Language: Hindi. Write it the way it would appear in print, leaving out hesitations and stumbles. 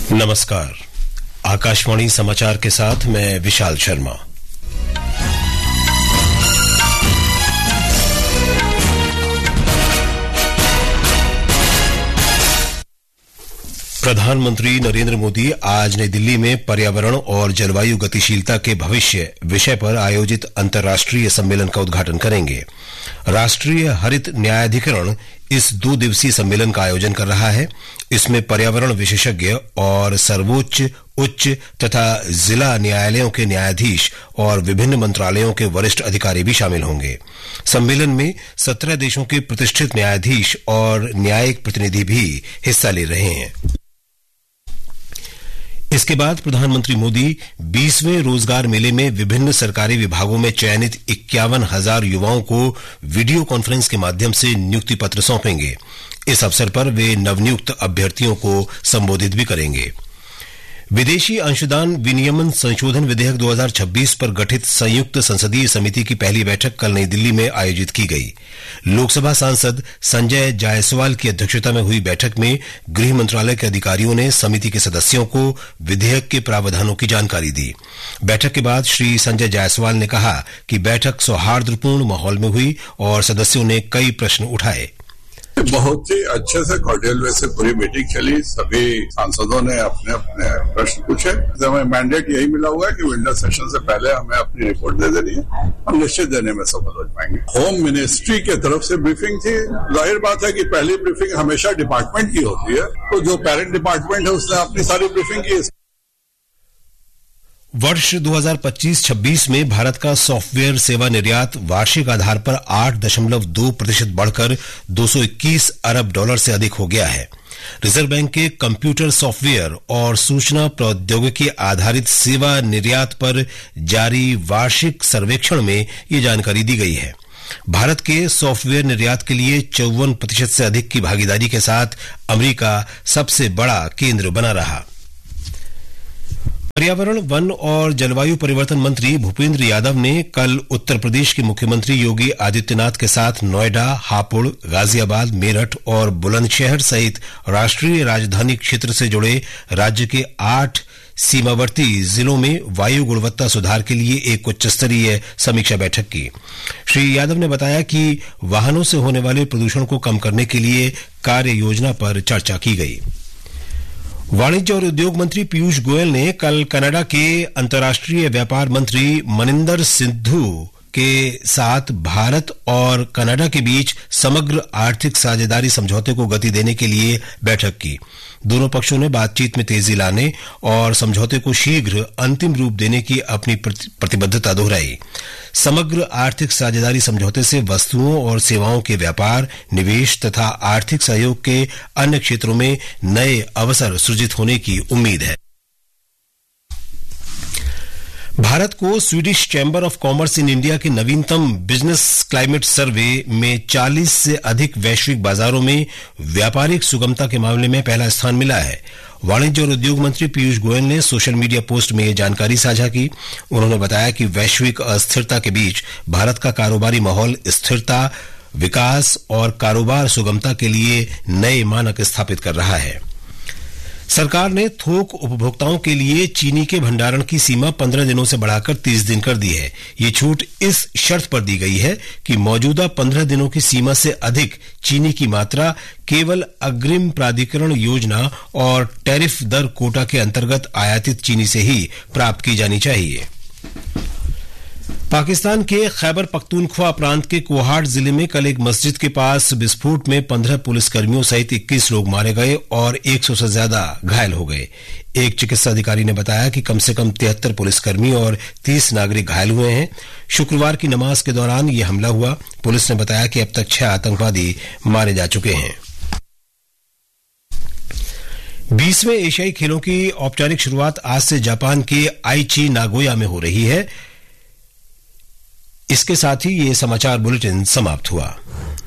नमस्कार। आकाशवाणी समाचार के साथ मैं विशाल शर्मा। प्रधानमंत्री नरेंद्र मोदी आज नई दिल्ली में पर्यावरण और जलवायु गतिशीलता के भविष्य विषय पर आयोजित अंतर्राष्ट्रीय सम्मेलन का उद्घाटन करेंगे। राष्ट्रीय हरित न्यायाधिकरण इस 2 दिवसीय सम्मेलन का आयोजन कर रहा है। इसमें पर्यावरण विशेषज्ञ और सर्वोच्च, उच्च तथा जिला न्यायालयों के न्यायाधीश और विभिन्न मंत्रालयों के वरिष्ठ अधिकारी भी शामिल होंगे। सम्मेलन में 17 देशों के प्रतिष्ठित न्यायाधीश और न्यायिक प्रतिनिधि भी हिस्सा ले रहे हैं। इसके बाद प्रधानमंत्री मोदी 20वें रोजगार मेले में विभिन्न सरकारी विभागों में चयनित 51,000 युवाओं को वीडियो कॉन्फ्रेंस के माध्यम से नियुक्ति पत्र सौंपेंगे। इस अवसर पर वे नवनियुक्त अभ्यर्थियों को संबोधित भी करेंगे। विदेशी अंशदान विनियमन संशोधन विधेयक 2026 पर गठित संयुक्त संसदीय समिति की पहली बैठक कल नई दिल्ली में आयोजित की गई। लोकसभा सांसद संजय जायसवाल की अध्यक्षता में हुई बैठक में गृह मंत्रालय के अधिकारियों ने समिति के सदस्यों को विधेयक के प्रावधानों की जानकारी दी। बैठक के बाद श्री संजय जायसवाल ने कहा कि बैठक सौहार्दपूर्ण माहौल में हुई और सदस्यों ने कई प्रश्न उठाए। बहुत ही अच्छे से कॉर्डियल वे से पूरी मीटिंग चली। सभी सांसदों ने अपने अपने प्रश्न पूछे। हमें मैंडेट यही मिला हुआ है कि विंटर सेशन से पहले हमें अपनी रिपोर्ट दे देनी है। हम निश्चित देने में सफल हो पाएंगे। होम मिनिस्ट्री के तरफ से ब्रीफिंग थी। जाहिर बात है कि पहली ब्रीफिंग हमेशा डिपार्टमेंट की होती है, तो जो पेरेंट डिपार्टमेंट है उसने अपनी सारी ब्रीफिंग की। वर्ष 2025-26 में भारत का सॉफ्टवेयर सेवा निर्यात वार्षिक आधार पर 8.2% बढ़कर $221 अरब से अधिक हो गया है। रिजर्व बैंक के कंप्यूटर सॉफ्टवेयर और सूचना प्रौद्योगिकी आधारित सेवा निर्यात पर जारी वार्षिक सर्वेक्षण में ये जानकारी दी गई है। भारत के सॉफ्टवेयर निर्यात के लिए 54% से अधिक की भागीदारी के साथ अमेरिका सबसे बड़ा केंद्र बना रहा। पर्यावरण, वन और जलवायु परिवर्तन मंत्री भूपेंद्र यादव ने कल उत्तर प्रदेश के मुख्यमंत्री योगी आदित्यनाथ के साथ नोएडा, हापुड़, गाजियाबाद, मेरठ और बुलंदशहर सहित राष्ट्रीय राजधानी क्षेत्र से जुड़े राज्य के 8 सीमावर्ती जिलों में वायु गुणवत्ता सुधार के लिए एक उच्च स्तरीय समीक्षा बैठक की। श्री यादव ने बताया कि वाहनों से होने वाले प्रदूषण को कम करने के लिए कार्य योजना पर चर्चा की गई। वाणिज्य और उद्योग मंत्री पीयूष गोयल ने कल कनाडा के अंतर्राष्ट्रीय व्यापार मंत्री मनिंदर सिद्धू के साथ भारत और कनाडा के बीच समग्र आर्थिक साझेदारी समझौते को गति देने के लिए बैठक की। दोनों पक्षों ने बातचीत में तेजी लाने और समझौते को शीघ्र अंतिम रूप देने की अपनी प्रतिबद्धता दोहराई। समग्र आर्थिक साझेदारी समझौते से वस्तुओं और सेवाओं के व्यापार, निवेश तथा आर्थिक सहयोग के अन्य क्षेत्रों में नए अवसर सृजित होने की उम्मीद है। भारत को Swedish chamber of commerce in India के नवीनतम बिजनेस क्लाइमेट सर्वे में 40 से अधिक वैश्विक बाजारों में व्यापारिक सुगमता के मामले में पहला स्थान मिला है। वाणिज्य और उद्योग मंत्री पीयूष गोयल ने सोशल मीडिया पोस्ट में यह जानकारी साझा की। उन्होंने बताया कि वैश्विक अस्थिरता के बीच भारत का कारोबारी माहौल स्थिरता, विकास और कारोबार सुगमता के लिए नए मानक स्थापित कर रहा है। सरकार ने थोक उपभोक्ताओं के लिए चीनी के भंडारण की सीमा 15 दिनों से बढ़ाकर 30 दिन कर दी है। ये छूट इस शर्त पर दी गई है कि मौजूदा 15 दिनों की सीमा से अधिक चीनी की मात्रा केवल अग्रिम प्राधिकरण योजना और टैरिफ दर कोटा के अंतर्गत आयातित चीनी से ही प्राप्त की जानी चाहिए। पाकिस्तान के खैबर पख्तूनख्वा प्रांत के कोहाट जिले में कल एक मस्जिद के पास विस्फोट में 15 पुलिसकर्मियों सहित 21 लोग मारे गए और 100 से ज्यादा घायल हो गए। एक चिकित्सा अधिकारी ने बताया कि कम से कम 73 पुलिसकर्मी और 30 नागरिक घायल हुए हैं। शुक्रवार की नमाज के दौरान यह हमला हुआ। पुलिस ने बताया कि अब तक 6 आतंकवादी मारे जा चुके हैं। 20वें एशियाई खेलों की औपचारिक शुरुआत आज से जापान के आईची नागोया में हो रही है। इसके साथ ही ये समाचार बुलेटिन समाप्त हुआ।